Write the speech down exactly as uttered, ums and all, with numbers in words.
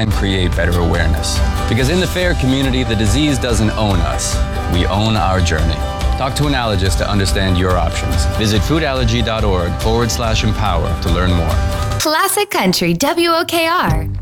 can create better awareness. Because in the FAIR community, the disease doesn't own us. We own our journey. Talk to an allergist to understand your options. Visit foodallergy.org forward slash empower to learn more. Classic Country W O K R.